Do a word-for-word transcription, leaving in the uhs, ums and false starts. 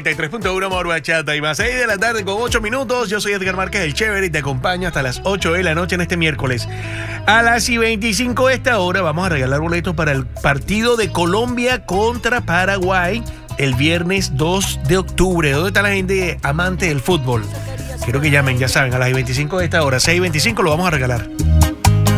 noventa y tres punto uno Amor Bachata y más. seis de la tarde con ocho minutos. Yo soy Edgar Márquez, el chévere, y te acompaño hasta las ocho de la noche en este miércoles. A las y veinticinco de esta hora vamos a regalar boletos para el partido de Colombia contra Paraguay el viernes dos de octubre. ¿Dónde está la gente amante del fútbol? Quiero que llamen, ya saben, a las y veinticinco de esta hora, seis y veinticinco lo vamos a regalar.